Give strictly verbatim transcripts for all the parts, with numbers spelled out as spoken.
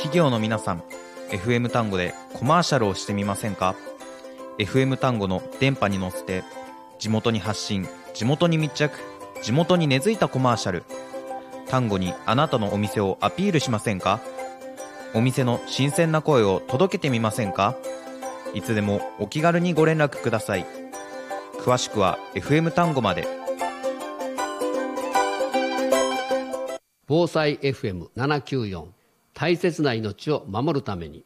企業の皆さん、 エフエム 単語でコマーシャルをしてみませんか？ エフエム 単語の電波に乗せて地元に発信、地元に密着、地元に根付いたコマーシャル。単語にあなたのお店をアピールしませんか？お店の新鮮な声を届けてみませんか？いつでもお気軽にご連絡ください。詳しくは エフエム 単語まで。 防災 エフエムななきゅうよん、 大切な命を守るために。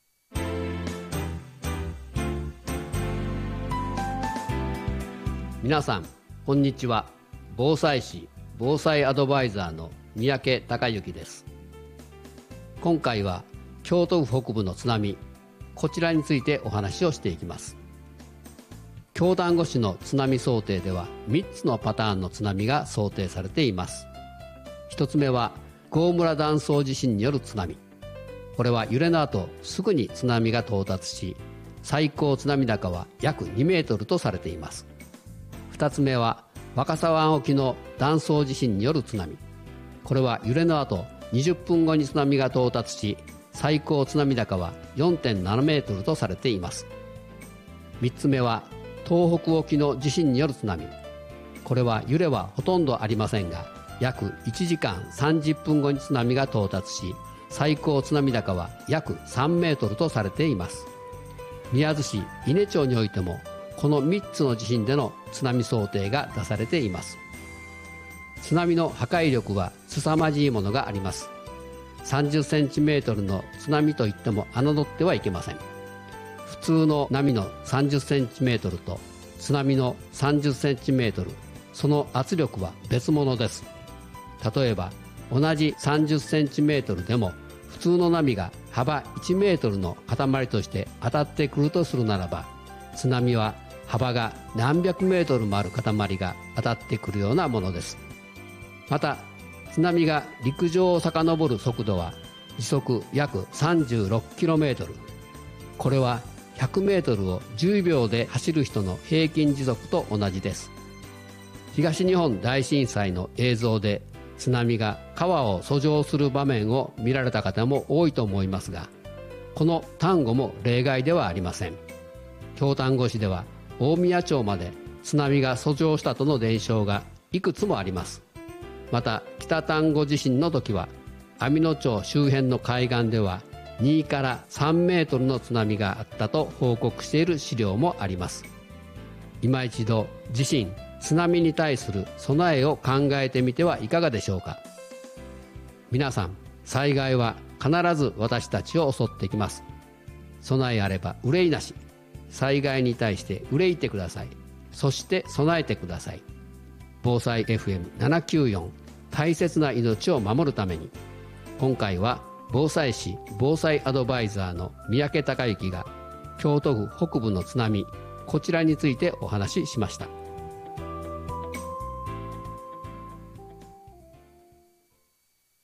皆さんこんにちは。防災士防災アドバイザーの三宅孝之です。今回は京都府北部の津波、こちらについてお話をしていきます。京丹後市の津波想定ではみっつのパターンの津波が想定されています。ひとつめは郷村断層地震による津波。これは揺れの後すぐに津波が到達し、最高津波高は約にメートルとされています。ふたつめは若狭湾沖の断層地震による津波。これは揺れの後にじゅっぷんごに津波が到達し、最高津波高は よんてんななメートルとされています。みっつめは東北沖の地震による津波。これは揺れはほとんどありませんが、約いちじかんさんじゅっぷんごに津波が到達し、最高津波高は約さんメートルとされています。宮津市伊根町においてもこのみっつの地震での津波想定が出されています。津波の破壊力は凄まじいものがあります。さんじゅっセンチメートルの津波といっても侮ってはいけません。普通の波のさんじゅっセンチメートルと津波のさんじゅっセンチメートル、その圧力は別物です。例えば同じさんじゅっセンチメートルでも普通の波が幅いちメートルの塊として当たってくるとするならば、津波は幅が何百メートルもある塊が当たってくるようなものです。また津波が陸上を遡る速度は時速約 さんじゅうろくキロメートル。 これはひゃくメートルをじゅうびょうで走る人の平均時速と同じです。東日本大震災の映像で津波が川を遡上する場面を見られた方も多いと思いますが、この丹後も例外ではありません。京丹後市では大宮町まで津波が遡上したとの伝承がいくつもあります。また北丹後地震の時は網野町周辺の海岸ではにからさんメートルの津波があったと報告している資料もあります。今一度地震津波に対する備えを考えてみてはいかがでしょうか。皆さん、災害は必ず私たちを襲ってきます。備えあれば憂いなし。災害に対して憂いてください。そして備えてください。防災 エフエムななきゅうよん、 大切な命を守るために。今回は防災士防災アドバイザーの三宅孝之が京都府北部の津波、こちらについてお話ししました。